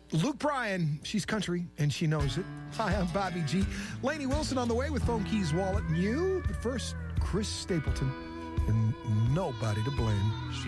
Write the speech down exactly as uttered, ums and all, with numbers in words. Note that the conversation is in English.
Luke Bryan, she's country, and she knows it. Hi, I'm Bobby G. Lainey Wilson on the way with Phone Keys, Wallet, and you. But first, Chris Stapleton and Nobody to Blame. She